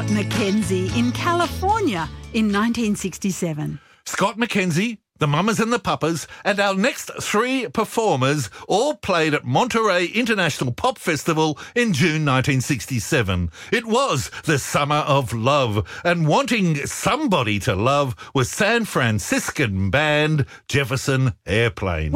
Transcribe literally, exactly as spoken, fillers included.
Scott McKenzie in California in nineteen sixty-seven. Scott McKenzie, the Mamas and the Papas, and our next three performers all played at Monterey International Pop Festival in June nineteen sixty-seven. It was the summer of love, and wanting somebody to love was San Franciscan band Jefferson Airplane.